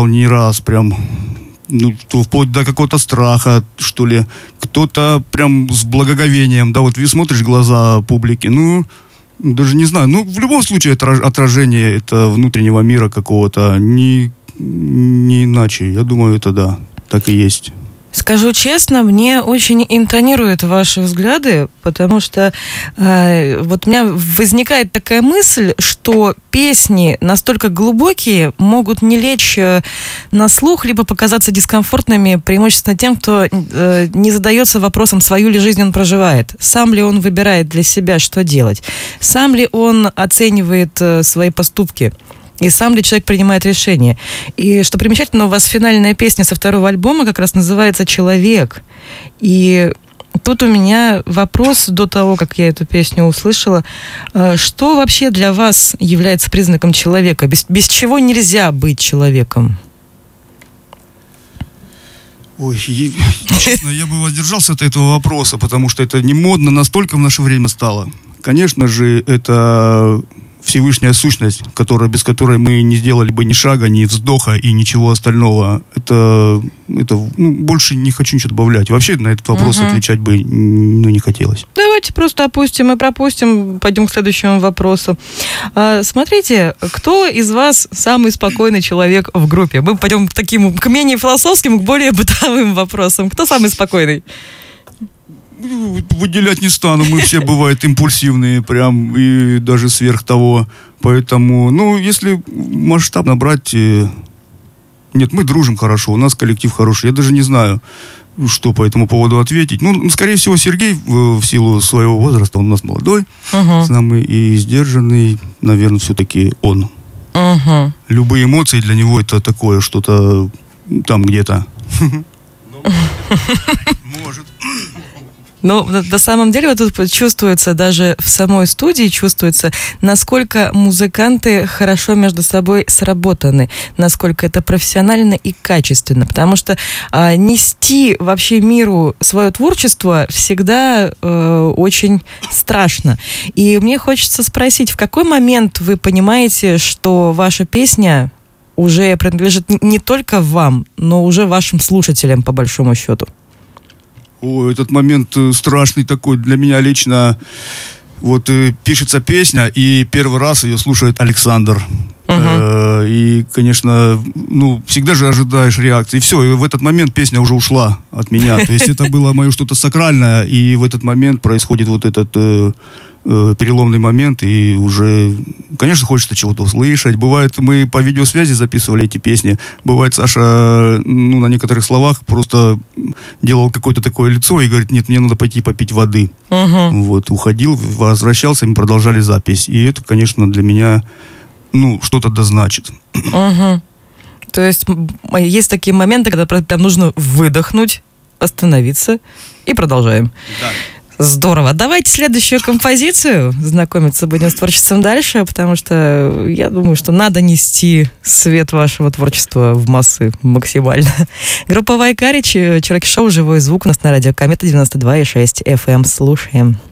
не раз прям, ну, вплоть до какого-то страха, что ли. Кто-то прям с благоговением, да, вот ты смотришь глаза публики, ну, даже не знаю, ну, в любом случае это отражение это внутреннего мира какого-то, не иначе. Я думаю, это да, так и есть. Скажу честно, мне очень импонируют ваши взгляды, потому что вот у меня возникает такая мысль, что песни настолько глубокие могут не лечь на слух, либо показаться дискомфортными преимущественно тем, кто не задается вопросом, свою ли жизнь он проживает, сам ли он выбирает для себя, что делать, сам ли он оценивает свои поступки. И сам ли человек принимает решение. И что примечательно, у вас финальная песня со второго альбома как раз называется «Человек». И тут у меня вопрос до того, как я эту песню услышала. Что вообще для вас является признаком человека? Без чего нельзя быть человеком? Ой, честно, я бы воздержался от этого вопроса, потому что это не модно настолько в наше время стало. Конечно же, это Всевышняя сущность, без которой мы не сделали бы ни шага, ни вздоха и ничего остального. Это больше не хочу ничего добавлять. Вообще на этот вопрос отвечать бы не хотелось. Давайте просто опустим и пропустим. Пойдем к следующему вопросу. Смотрите, кто из вас самый спокойный человек в группе? Мы пойдем к менее философским, к более бытовым вопросам. Кто самый спокойный? Выделять не стану, мы все бывают импульсивные, прям, и даже сверх того. Поэтому, если масштабно брать... Нет, мы дружим хорошо, у нас коллектив хороший. Я даже не знаю, что по этому поводу ответить. Скорее всего, Сергей, в силу своего возраста, он у нас молодой, самый и сдержанный, наверное, все-таки он. Любые эмоции для него это такое, что-то там где-то. Может. Но на самом деле вот тут чувствуется, даже в самой студии чувствуется, насколько музыканты хорошо между собой сработаны, насколько это профессионально и качественно, потому что нести вообще миру свое творчество всегда очень страшно. И мне хочется спросить, в какой момент вы понимаете, что ваша песня уже принадлежит не только вам, но уже вашим слушателям, по большому счету? Этот момент страшный такой для меня лично. Вот пишется песня, и первый раз ее слушает Александр. И, конечно, всегда же ожидаешь реакции. И все, и в этот момент песня уже ушла от меня. То есть это было мое что-то сакральное, и в этот момент происходит вот этот переломный момент, и уже, конечно, хочется чего-то услышать. Бывает, мы по видеосвязи записывали эти песни. Бывает, Саша, на некоторых словах просто делал какое-то такое лицо и говорит: нет, мне надо пойти попить воды. Вот, уходил, возвращался, и мы продолжали запись. И это, конечно, для меня, что-то дозначит. То есть такие моменты, когда прям нужно выдохнуть, остановиться и продолжаем. Да. Здорово. Давайте следующую композицию. Знакомиться будем с творчеством дальше, потому что я думаю, что надо нести свет вашего творчества в массы максимально. Группа Вайкарич, Cherokee Show, живой звук у нас на радио Комета 92,6 FM. Слушаем.